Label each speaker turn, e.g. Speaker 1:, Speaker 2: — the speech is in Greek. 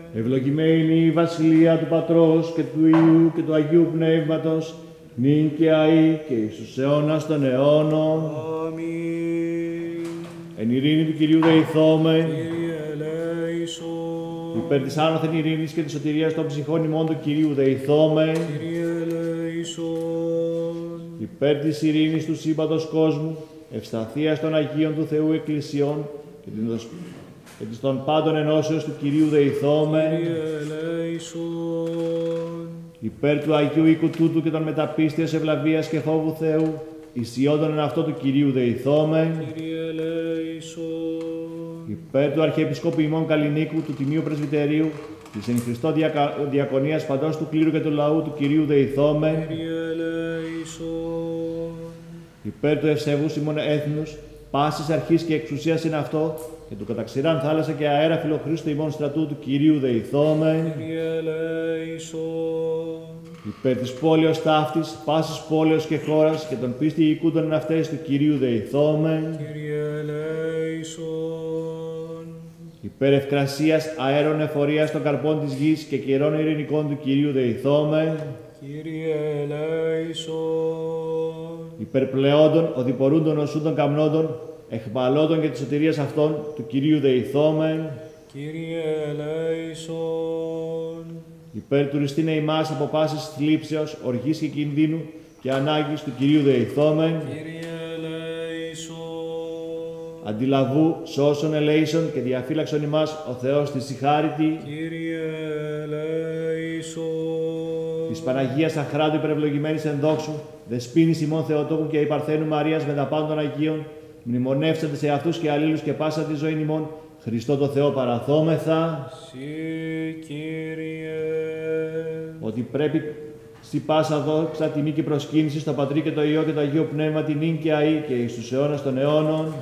Speaker 1: Ευλογημένη η Βασιλεία του Πατρός και του Υιού και του Αγίου Πνεύματος, νυν και αεί και εις τους αιώνας των αιώνων.
Speaker 2: Αμήν.
Speaker 1: Εν ειρήνη του Κυρίου δεηθώμεν,
Speaker 2: Κύριε ελέησον.
Speaker 1: υπέρ της άνωθεν ειρήνης και της σωτηρίας των ψυχών ημών του Κυρίου δεηθώμεν,
Speaker 2: Κύριε ελέησον.
Speaker 1: υπέρ της ειρήνης του σύμπαντος κόσμου, ευσταθείας των Αγίων του Θεού Εκκλησιών και της των πάντων ενώσεως του Κυρίου δεηθώμεν,
Speaker 2: Κύριε ελέησον.
Speaker 1: υπέρ του Αγίου οίκου τούτου και των μεταπίστεως ευλαβίας και φόβου Θεού, ισιόντων εν αυτό του Κυρίου δεηθώμεν,
Speaker 2: Κύριε ελέησον.
Speaker 1: υπέρ του Αρχιεπισκόπου ημών Καλλινίκου, του Τιμίου Πρεσβυτερίου, της εν Χριστώ διακονίας παντός του κλήρου και του λαού του Κυρίου δεηθώμεν,
Speaker 2: Κύριε ελέησον.
Speaker 1: υπέρ του ευσεβούς ημών έθνους, πάσης αρχής και εξουσίας είναι αυτό, και του καταξηράν θάλασσα και αέρα φιλοχρίστου ημών στρατού του Κυρίου δεηθώμεν,
Speaker 2: Κύριε ελέησον.
Speaker 1: υπέρ της πόλεως ταύτης, πάσης πόλεως και χώρας και των πίστη οικούντων εν αυτές του Κυρίου δεηθώμεν,
Speaker 2: Κύριε ελέησον.
Speaker 1: υπέρ ευκρασίας αέρων εφορίας των καρπών της γης και καιρών ειρηνικών του Κυρίου δεηθώμεν,
Speaker 2: Κύριε ελέησον.
Speaker 1: υπέρ πλεόντων, οδηπορούντων οσούντων καμνόντων, εχμαλώτων και της σωτηρίας αυτών του Κυρίου δεηθώμεν,
Speaker 2: Κύριε ελέησον.
Speaker 1: υπέρ τουριστήνε ημάς από πάσης θλίψεως, οργής και κινδύνου και ανάγκης του Κυρίου δεηθώμεν,
Speaker 2: Κύριε ελέησον.
Speaker 1: αντιλαβού, σώσον, ελέησον και διαφύλαξον ημάς ο Θεός της συγχάρητη,
Speaker 2: Κύριε ελέησον.
Speaker 1: της Παναγίας Αχράντου υπερευλογημένης εν δόξου, δεσποίνης ημών Θεοτόκου και υπαρθένου Μαρίας με τα πάντων Αγίων, μνημονεύσατε σε αυτούς και αλλήλους και πάσα τη ζωή ημών, Χριστό το Θεό παραθόμεθα,
Speaker 2: Συ, Κύριε.
Speaker 1: ότι πρέπει στη πάσα δόξα, τιμή και προσκύνηση στο Πατρί και το Υιό και το Αγίο Πνεύμα, την νυν και αεί και εις τους αιώνας των αιώνων.